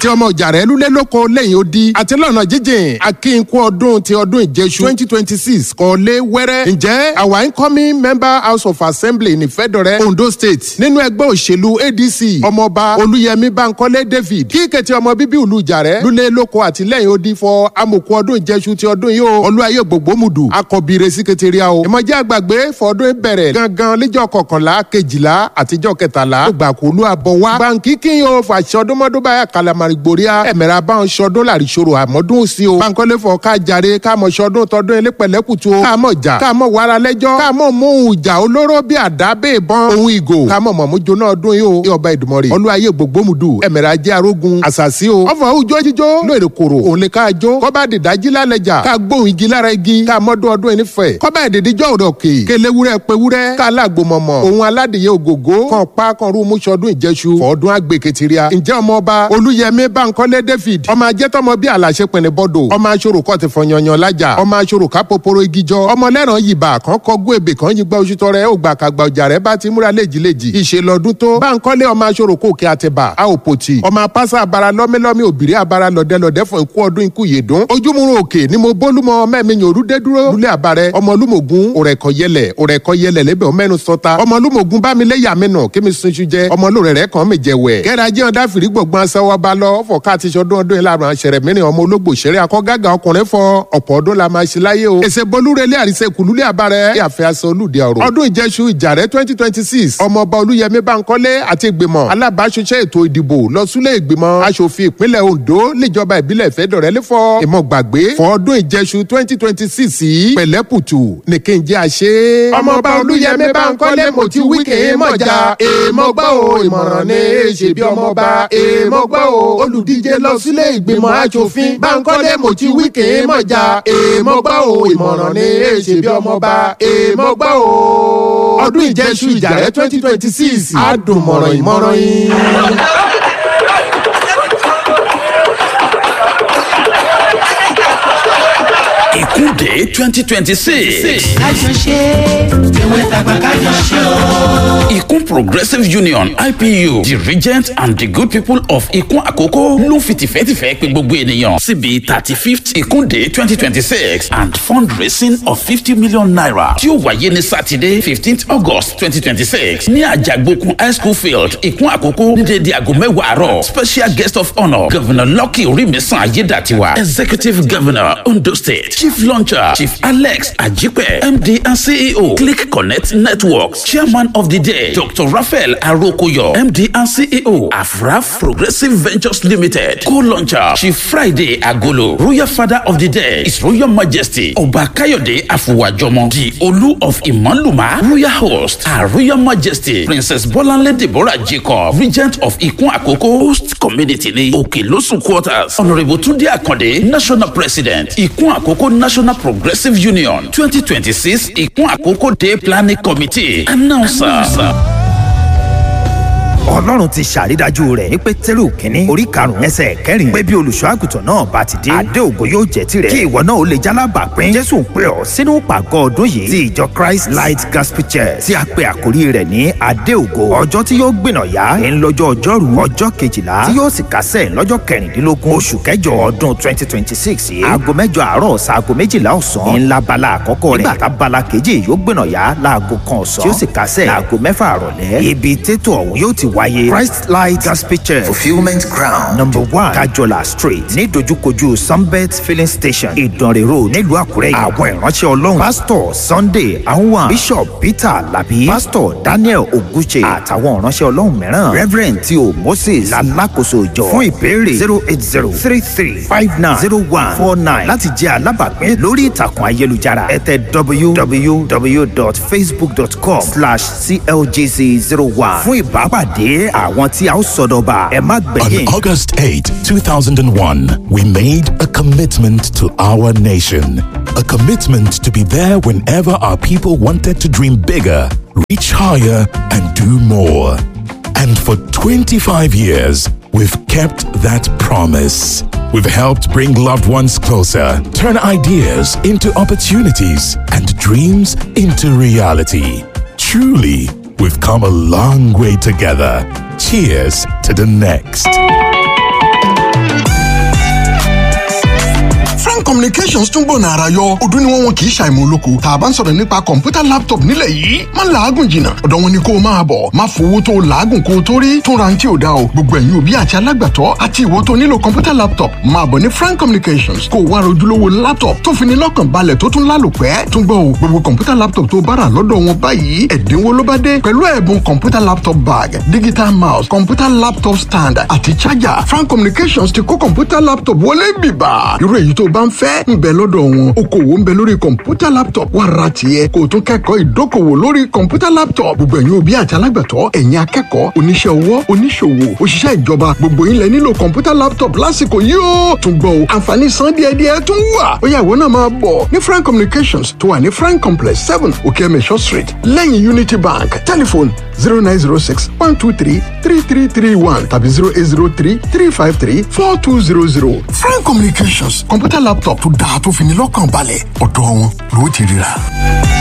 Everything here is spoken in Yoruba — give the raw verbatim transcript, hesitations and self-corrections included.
àti ọmọ ọjà rẹ̀ lulẹ̀ lóko lẹ́yìn odi àti lọ́nà jíjìn akínkù ọdún ti ọdún ìjẹsù twenty twenty six kọ́lé wẹ́rẹ́. ǹjẹ́ our incoming member house of assembly ní fẹ́dọ̀rẹ́ Ondo state nínú ẹgbẹ́ òṣèlú A D C ọmọọba Olúyẹmí Bánkọ́lé David kí kẹ̀tì ọmọ bíbí ìlú Ìjàrẹ́ lulẹ̀ lóko àti lẹ́yìn odi fọ amòkù ọdún ìjẹsù ti ọdún yìí o olúwayé gbogbomudu akọbire síkẹtìrìà o ìmọ̀jẹ́ àgbàgbé fọdún bẹ̀rẹ̀ gangan lẹ́jọ́ kọkànlá kejìlá àtijọ́ kẹtàlá gbàkúlù àbọ̀wá báńkì kí yóò fà sọdúnmọ́dún báyà kalamari gboria ẹ̀mẹ̀rẹ̀ báwọn sọdún làrìṣòro àmọ́dún sí o Bánkọ́lé fọ ká jàre ká mọ̀ sọdún tọdún ilé pẹ̀lẹ́kùtù o ká mọ̀ jà ká mọ̀ wàrà lẹ́jọ́ ká mọ̀ mú ìjà olóró bí àdá bẹ́ẹ̀ bọ́n ohun ìgò ká mọ̀ mọ̀ mú jóná ọdún yìí o ní ọba Ìdùmọ̀rì olúwayé gbogbomudu ẹ̀mẹ̀rẹ̀ ajé arógun àṣàṣì o ọ̀fọ̀ òjò jíjó lóòrè kòrò òun lè ká jó kọ́bá dìdájí lálẹ́jà ká gbóhùn igi lára igi ká mọ́dún ọdún ẹni fẹ̀ kọ́bá ìdìdíjọ́ òròkè kélewúrẹ́ pewúrẹ́ ká lágbo mọ̀mọ́ òun aládìyẹ ògògó kan pa kan rú múṣọdún ìjẹsù fọ́ọ̀dún àgbèkètìríà ǹjẹ́ ọmọ ọba Olúyẹmí Bánkọ́lé David ọmọ ajẹ́tọ́mọ bí àlàṣe pẹ̀lẹ́ bọ́dọ̀ ọmọ aṣọ́rò kọ́ ti fọyanyan lájà ọmọ aṣọ́rò ká poporo igi jọ ọmọ lẹ́ràn yìbà kan kọ́gún èbè kan yìgbà oṣù tọrẹ ó gbà kàgbà ọjà rẹ bá ti múra léjìléjì ìṣe lọ́dún tó Bánkọ́lé ọmọ aṣọ́rò kòkè àtẹ̀bà a ò pòtì ọmọ apáṣà abara lọ́mílọ́mí òbírí abara lọ́dẹ́lọ́dẹ́ fún ikú ọdún ikú yèdún ojúmúrun òkè ni mo bólúmọ mẹ́mi yòrúdé dúró lulẹ̀ àbárẹ̀ ọmọlúmọ̀gún òrẹ̀kọ̀yẹlẹ̀ òrẹ̀kọ̀yẹlẹ̀ lẹ́bẹ̀ ọmẹ́nu sọta ọmọlúmọ̀gún bámilẹ́yà mẹ́nà kémi sunṣu jẹ ọmọlúrẹ̀rẹ̀ kan méjẹ̀wẹ̀ kẹ́ra jẹ́ ọ̀dà fìrí gbọ̀ngbọ̀n aṣẹ́wọ́ bá lọ fọ̀ká àti ṣọdún ọdún yìí láàrún àṣẹrẹ̀ mìíràn ọmọ ológbò ṣeré akọ́gàgà ọkùnrin fọ ọ̀pọ̀ ọdún la máa ṣe láyé o èsè bolúrelé àríṣe kùlúlé àbárẹ̀ yàfẹ́ aṣọ olùdí ọ̀rọ̀ ọdún ìjẹsù Ìjàrẹ́ twenty twenty six ọmọọba Olúyẹmí Bánkọ́lé àti ìgbìmọ̀ alábàáṣiṣẹ́ ètò ìdìbò lọ súlé ìgbìmọ̀ aṣòfin ìpínlẹ̀ Ondo níjọba ìbílẹ̀ Ìfẹ́dọ̀rẹ́ lẹ́fọ̀ ìmọ̀ gbàgbé fọ ọdún ìjẹsù twenty twenty six yìí pẹ̀lẹ́pùtù ní kí n jẹ́ àṣẹ. ọmọọba Olúyẹmí Bánkọ́lé mo ti wí kì í mọ̀já èèmọ̀ gbọ́ o ìmọ̀ràn ní èṣè bí ọmọọba èèmọ̀ gbọ́ o olùdíje lọ sílé ìgbìmọ̀ aṣòfin Bánkọ́lé mo ti wí kì í mọ̀já èèmọ̀ gbọ́ o ìmọ̀ràn ní èṣè bí ọmọọba èèmọ̀ gbọ́ o. ọdún ìjẹsù Ìjàrẹ́ twenty twenty six àdùnmọ̀ràn ìmọ̀ràn yìí. Ìkúdé twenty twenty six. Àjọṣe ìwé tàgbà kájọṣe o. Ìkún Progressive Union I P U, the regent and the good people of Ìkún Àkókó ló fi tìfẹ́tìfẹ́ pè gbogbo ènìyàn síbi thirty-fifth Ìkúdé twenty twenty six and fundraising of fifty million naira tí ó wáyé ní Saturday fifteenth August twenty twenty six ní Àjàgbókun High School Field Ìkún Àkókó ní dédé aago mẹ́wàá àárọ̀. Special guest of honour Governor Lucky Orímisàn Ayédàtiwa, Executive Governor Ondo State, Chief Launcher Chief Alex Ajipe, M D and C E O Click Connect Networks, Chairman of the Day Doctor Raphael Arokoyo, M D and C E O Afraf Progressive Ventures Limited, Co-Launcher Chief Friday Agolo. Royal Father of the Day is Royal Majesty Ọba Káyọ̀dé Afuwajomo, the Olu of Imanluma. Royal Host Her Royal Majesty Princess Bolanle Deborah Jacob, Regent of Ìkún Àkókó. Host Community ní Òkèlósùn Quarters, Honourable Túndé Àkàndé, National President Ìkún Àkókó National Progressive Union twenty twenty six Ìkún Àkókò Day Planning Committee. Announcer. Announcer. Ọlọ́run ti ṣàrídájú rẹ̀ ní Pétérù kínní orí karùn-ún ẹsẹ̀ kẹrin pé bí olùṣọ́ àgùntàn náà bá ti dé adé ògo yóò jẹ́ tirẹ̀ kí ìwọ náà ó lè jálábà pín. Jésù ń pè ọ́ sínú pàgọ́ ọdún yìí ti ìjọ Christ Light Gospel Church tí a pe àkórí rẹ̀ ní adé ògo. Ọjọ́ tí yóò gbìnà yá ń lọ́jọ́ ọjọ́rú ọjọ́ kejìlá tí yóò sì kásẹ̀ lọ́jọ́ kẹrìndínlógún oṣù kẹjọ ọdún twenty twenty six yìí aago mẹ́jọ àárọ̀ sáago méjìlá ọ̀sán ńlá bala àkọ́kọ́ rẹ̀ nígbà tá bala kejì yóò gbìnà yá láago kan ọ̀sán tí ó sì kásẹ̀ láago mẹ́fà àrọ̀lẹ́. Ibi tètò ọ̀hún yóò ti wáyé Christ Light Gospel Church Fulfilment Ground number one Kajola Street ní dojúkojú Sunbet filling station Ìdànrè road nílùú Àkúrẹ́. Àwọn ìránṣẹ́ Ọlọ́run Pastor Sunday Ahuwan, Bishop Peter Labi, Pastor Daniel Oguche àtàwọn ìránṣẹ́ Ọlọ́run mìíràn. Reverend Theo Moses alákòóso ìjọ. Fún ìbéèrè zero eight zero three three five nine zero one four nine láti jẹ́ alábàápín lórí ìtàkùn ayélujára ẹ tẹ w w w dot facebook dot com slash c l g c zero one fún ìbápàdé àwọn tí a ó sọdọ̀ba ẹ má gbẹ̀yìn. On August eighth, two thousand one, we made a commitment to our nation. A commitment to be there whenever our people wanted to dream bigger, reach higher, and do more. And for twenty-five years, we've kept that promise. We've helped bring loved ones closer, turn ideas into opportunities, and dreams into reality. Truly, we've come a long way together. Cheers to the next. Communications tún gbọ̀nà ara yọ ọdún ni wọ́n wọn kì í ṣàìmọ̀ olóko tá a bá ń sọ̀rọ̀ nípa kọ̀ǹpútà laptop nílẹ̀ yìí má làágùn jìnnà ọ̀dọ̀ wọn ni kó o máa bọ̀ má fowó tó làágùn kó o tó rí tún ra ní tí ò dá o gbogbo ẹ̀yin òbí àti alágbàtọ́ àti ìwọ tó nílò kọ̀ǹpútà laptop máa bọ̀ ní Frank Communications kó o wá rojúlówó laptop tó fi ní lọ́kàn balẹ̀ tó tún lálòpẹ́ tún gbọ́ o gbogbo kọ̀ǹpútà laptop tó bára lọ́dọ̀ wọn báyìí ẹ̀dínwó ló bá dé pẹ̀lú ẹ̀bùn kọ̀ǹpútà laptop bag digital mouse kọ̀ǹpútà laptop stand àti charger Frank Communications ti kó kọ̀ǹpútà laptop wọlé bìbà irú èyí tó bá ń fẹ́ ń bẹ lọ́dọ̀ wọn okòwò ń bẹ lórí kọ̀ǹpútà laptop wà ra tiẹ̀ kó o tún kẹ́kọ̀ọ́ ìdókòwò lórí kọ̀ǹpútà laptop gbogbo ẹ̀yin òbí àti alágbàtọ́ ẹ̀yin akẹ́kọ̀ọ́ oníṣẹ́ ọwọ́ oníṣòwò òṣìṣẹ́ ìjọba gbogbo yín lẹ nílò kọ̀ǹpútà laptop lásìkò yìí ó tún gbọ́ o àǹfààní san díẹ̀díẹ̀ tún wà ó yá ìwọ náà máa bọ̀ ní Frank Communications tó wà ní Frank Complex seven Okemesho Street lẹ́yìn Unity Bank telephone zero nine zero six one two three three three three one tàbí zero eight zero three three five three four two zero zero Frank Communications kọ̀ǹpútà laptop tó dáa tó fi ní lọ́kàn balẹ̀ ọ̀dọ̀ wọn ló ti ríra.